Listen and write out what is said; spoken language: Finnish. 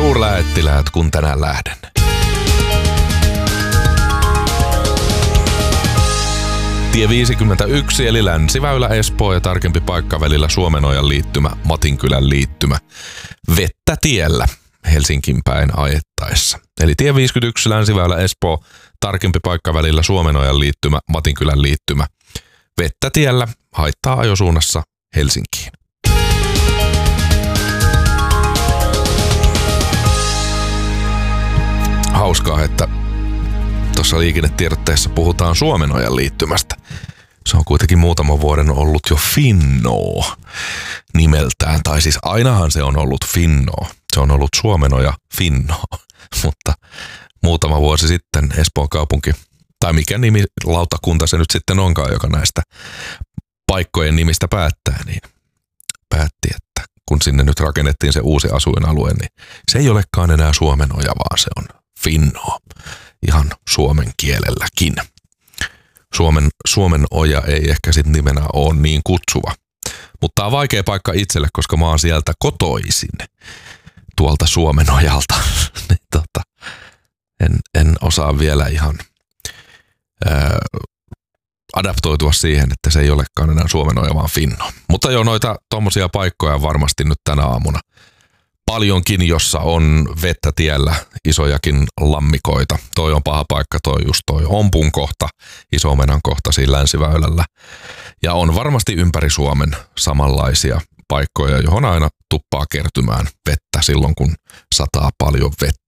Suurlähettiläät, kun tänään lähden. Tie 51 eli Länsiväylä Espoo ja tarkempi paikka välillä Suomenojan liittymä, Matinkylän liittymä. Vettä tiellä Helsinkiin päin ajettaessa. Eli tie 51 Länsiväylä Espoo, tarkempi paikka välillä Suomenojan liittymä, Matinkylän liittymä. Vettä tiellä haittaa ajosuunnassa Helsinkiin. Hauskaa, että tuossa liikennetiedotteessa puhutaan Suomenojan liittymästä. Se on kuitenkin muutaman vuoden ollut jo Finnoo nimeltään. Tai siis ainahan se on ollut Finnoo. Se on ollut Suomenoja Finnoo. Mutta muutama vuosi sitten Espoon kaupunki, tai mikä nimi lautakunta se nyt sitten onkaan, joka näistä paikkojen nimistä päättää, niin päätti, että kun sinne nyt rakennettiin se uusi asuinalue, niin se ei olekaan enää Suomenoja, vaan se on Finnoo. Ihan suomen kielelläkin. Suomen oja ei ehkä sitten nimenä ole niin kutsuva. Mutta tämä on vaikea paikka itselle, koska mä oon sieltä kotoisin. Tuolta Suomenojalta. En osaa vielä ihan adaptoitua siihen, että se ei olekaan enää Suomenoja, vaan Finnoo. Mutta joo, noita tommosia paikkoja varmasti nyt tänä aamuna paljonkin, jossa on vettä tiellä, isojakin lammikoita. Toi on paha paikka, toi Ompun kohta, Iso-Omenan kohta siinä Länsiväylällä. Ja on varmasti ympäri Suomen samanlaisia paikkoja, johon aina tuppaa kertymään vettä silloin, kun sataa paljon vettä.